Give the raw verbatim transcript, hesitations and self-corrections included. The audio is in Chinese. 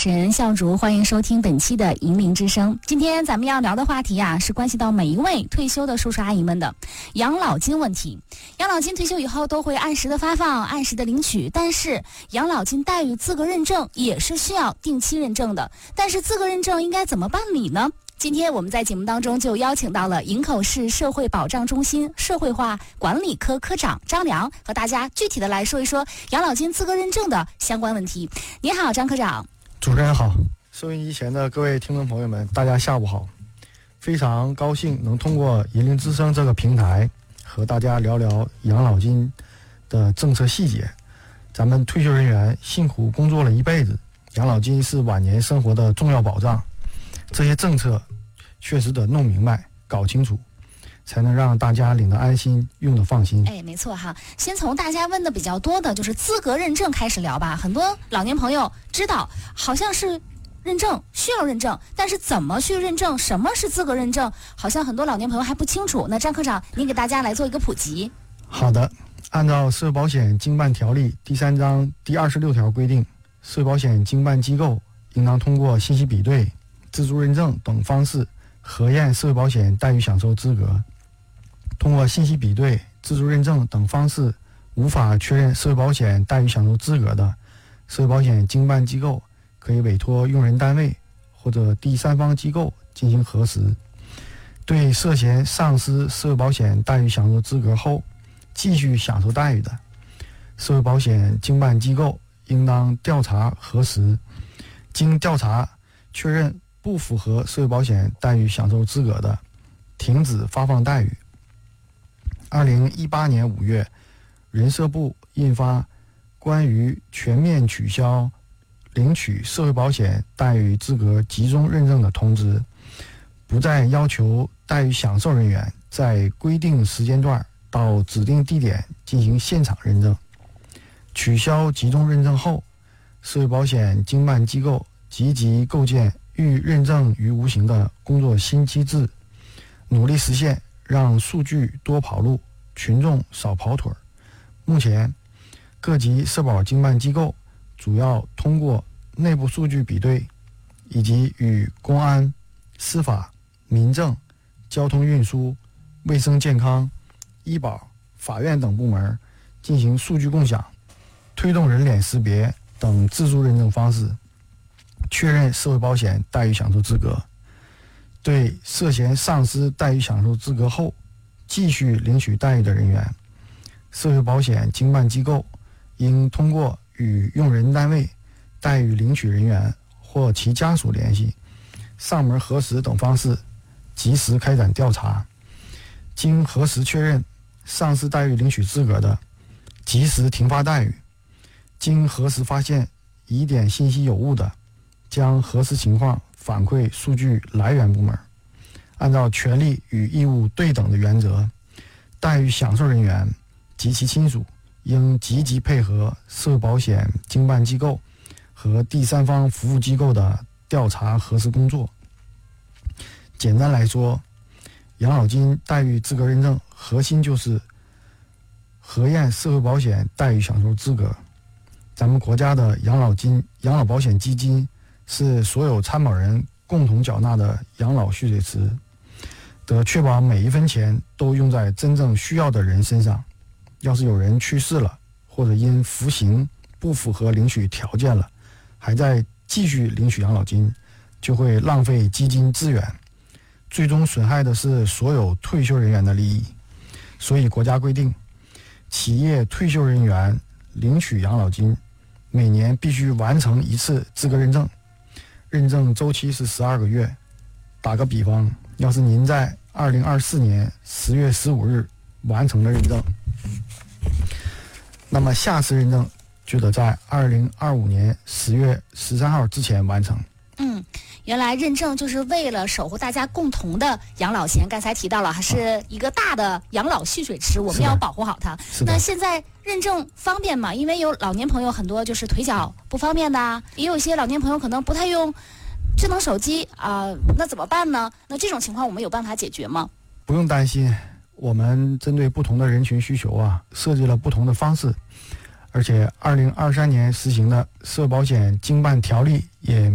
持人笑竹，欢迎收听本期的银铃之声。今天咱们要聊的话题啊，是关系到每一位退休的叔叔阿姨们的养老金问题。养老金退休以后都会按时的发放，按时的领取，但是养老金待遇资格认证也是需要定期认证的。但是资格认证应该怎么办理呢？今天我们在节目当中就邀请到了营口市社会保障中心社会化管理科科长张良，和大家具体的来说一说养老金资格认证的相关问题。你好，张科长。 主持人好，收音机前的各位听众朋友们，大家下午好。非常高兴能通过银铃之声这个平台和大家聊聊养老金的政策细节。咱们退休人员辛苦工作了一辈子，养老金是晚年生活的重要保障，这些政策确实得弄明白搞清楚，才能让大家领得安心，用得放心。 哎，没错哈。先从大家问的比较多的就是资格认证开始聊吧。很多老年朋友知道好像是认证，需要认证，但是怎么去认证，什么是资格认证，好像很多老年朋友还不清楚。那张科长，您给大家来做一个普及。 好的，按照社会保险经办条例第三章第二十六条规定，社会保险经办机构应当通过信息比对、自助认证等方式核验社会保险待遇享受资格。通过信息比对、自助认证等方式无法确认社会保险待遇享受资格的，社会保险经办机构可以委托用人单位或者第三方机构进行核实。对涉嫌丧失社会保险待遇享受资格后继续享受待遇的，社会保险经办机构应当调查核实，经调查确认不符合社会保险待遇享受资格的，停止发放待遇。二零一八年五月，人社部印发关于全面取消领取社会保险待遇资格集中认证的通知，不再要求待遇享受人员在规定时间段到指定地点进行现场认证。取消集中认证后，社会保险经办机构积极构建预认证于无形的工作新机制，努力实现让数据多跑路，群众少跑腿。目前各级社保经办机构主要通过内部数据比对，以及与公安、司法、民政、交通运输、卫生健康、医保、法院等部门进行数据共享，推动人脸识别等自助认证方式，确认社会保险待遇享受资格。对涉嫌丧失待遇享受资格后继续领取待遇的人员，社会保险经办机构应通过与用人单位、待遇领取人员或其家属联系，上门核实等方式及时开展调查。经核实确认丧失待遇领取资格的，及时停发待遇。经核实发现疑点信息有误的，将核实情况反馈数据来源部门。按照权利与义务对等的原则，待遇享受人员及其亲属应积极配合社会保险经办机构和第三方服务机构的调查核实工作。简单来说，养老金待遇资格认证核心就是核验社会保险待遇享受资格。咱们国家的养老金、养老保险基金是所有参保人共同缴纳的养老蓄水池，得确保每一分钱都用在真正需要的人身上。要是有人去世了，或者因服刑不符合领取条件了，还在继续领取养老金，就会浪费基金资源，最终损害的是所有退休人员的利益。所以国家规定，企业退休人员领取养老金每年必须完成一次资格认证，认证周期是十二个月。打个比方，要是您在二零二四年十月十五日完成了认证，那么下次认证就得在二零二五年十月十三号之前完成。 嗯，原来认证就是为了守护大家共同的养老钱。刚才提到了，还是一个大的养老蓄水池，我们要保护好它。那现在认证方便吗？因为有老年朋友很多就是腿脚不方便的，也有一些老年朋友可能不太用智能手机啊、呃，那怎么办呢？那这种情况我们有办法解决吗？ 不用担心，我们针对不同的人群需求啊，设计了不同的方式。而且二零二三年实行的社保险经办条例也